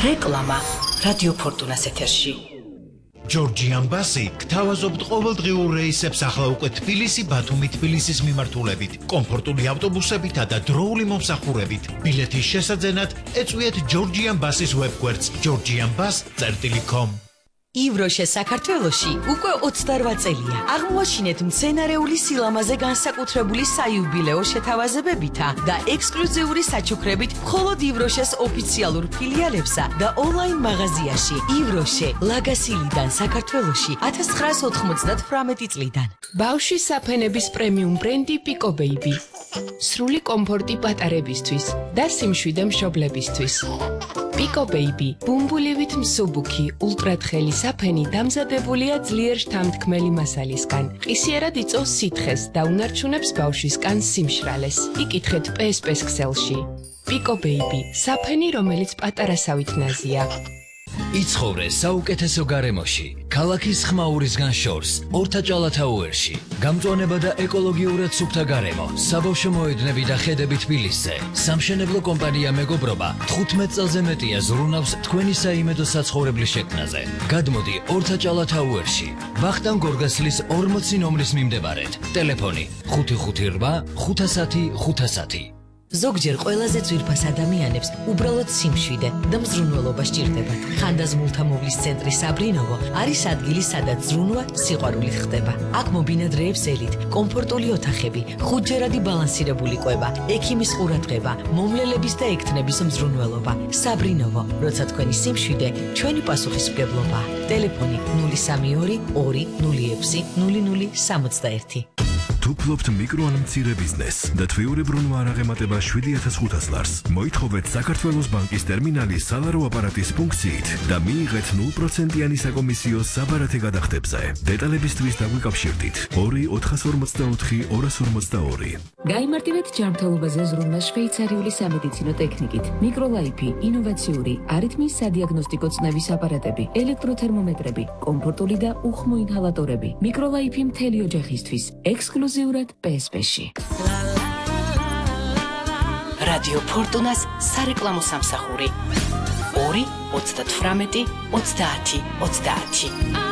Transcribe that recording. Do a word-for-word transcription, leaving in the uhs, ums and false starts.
რეკლამა რადიო ფორტუნას ეთერში. ჯორჯიან ბასი გთავაზობთ ყოველდღიურ რეისებს ახლა უკვე თბილისი ბათუმი თბილისის მიმართულებით, კომფორტული ავტობუსებითა და დროული მომსახურებით. ბილეთის შესაძენად ეწვიეთ ჯორჯიან ბასის ვებგვერდს georgianbus წერტილი com. ივროშე საქართველოში უკვე ოცდარვա წელია. აღმოაჩინეთ მცენარეული სილამაზე განსაკუთრებული საიუბილეო შეთავაზებებითა და ექსკლუზიური საჩუქრებით მხოლოდ ივროშეს ოფიციალურ ფილიალებსა და ონლაინ მაღაზიაში. ივროშე ლაგასილიდან საქართველოში ათას ცხრაას ოთხმოცდათვრამეტი წლიდან. ბავშვის საფენების პრემიუმ ბრენდი Pico Baby. სრული კომფორტი პატარებისთვის და სიმშვიდე მშობლებისთვის. Pico Baby, ბუმბულივით მსუბუქი, ულტრათხელი საფენი დამზადებულია ძლიერ შთამთქმელი მასალისგან. ყისიერად იწვევს სითხეს და უნარჩუნებს ბავშვის კანს სიმშრალეს. იკითხეთ პე ეს პე-ს ქსელში. Pico Baby, საფენი, რომელიც პატარასავით ნაზია. იცხოვრე საუკეთესო გარემოში, ქალაქის ხმაურისგან შორს, ორთაჭალათაუერში. გამწვანება და ეკოლოგიურად სუფთა გარემო, საბავშვო მოედნები და ხედები თბილისზე. სამშენებლო კომპანია მეგობრობა თხუთმეტ წელზე მეტია ზრუნავს თქვენი საიმედო საცხოვრებლის შექმნაზე. გადმოდი ორთაჭალათაუერში, ვახტანგ გორგასლის ორმოცი ნომრის მიმდებარედ. ტელეფონი ხუთი ხუთი რვა ხუთასათი ხუთასათი. ზოგჯერ ყველაზე ძვირფას ადამიანებს უბრალოდ სიმშვიდე და მზრუნველობა სჭირდებათ. ხანდაზმულთა მოვლის ცენტრი საბრინოვო არის ადგილი, სადაც ზრუნვა სიყვარულით ხდება. აქ მობინადრეებს ელით, კომფორტული ოთახები, ხუთჯერადი ბალანსირებული კვება, ექიმის ყურადღება, მომლელების და ექთნების მზრუნველობა. საბრინოვო, როცა თქვენი სიმშვიდე, ჩვენი პასუხისმგებლობა. ტელეფონი ნული სამი ორი ორი ნული ექვსი ნული ნული სამოცდაერთი. თუ ფლობთ მიკრო ან მცირე ბიზნესს და თვიურებრუნვა არ აღემატება შვიდი ათას ხუთას ლარს, მოითხოვეთ საქართველოს ბანკის ტერმინალის სალარო აპარატის ფუნქციით და მიიღეთ ნულ პროცენტიანი საკომისიო საბარათე გადახდებზე. დეტალებისთვის დაგვიკავშირდით ორი ოთხას ორმოცდაოთხი ორას ორმოცდაორი. გაიმარტივეთ ჯანმრთელობაზე ზრუნვა შვეიცარიული სამედიცინო ტექნიკით. მიკროლაიფი, ინოვაციური, არითმის სადიაგნოსტიკო წნევის აპარატები, ელექტროთერმომეტრები, კომფორტული და უხმო ინჰალატორები. მიკროლაიფი მთელი ოჯახისთვის. ექსკლუზიურად პე ეს პე-ში. რადიო ფორტუნას სარეკლამო სამსახური ორი ოცდათვრამეტი ოცდაათი ოცდაათი.